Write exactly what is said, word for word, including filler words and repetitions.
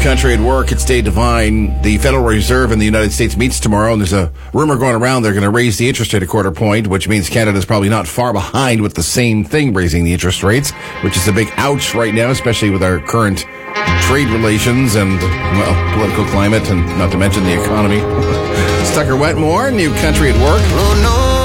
Country at Work. It's Dave Devine. The Federal Reserve in the United States meets tomorrow, and there's a rumor going around they're going to raise the interest rate a quarter point, which means Canada's probably not far behind with the same thing, raising the interest rates, which is a big ouch right now, especially with our current trade relations and, well, political climate, and not to mention the economy. Stucker Wetmore, New Country at Work. Oh, no.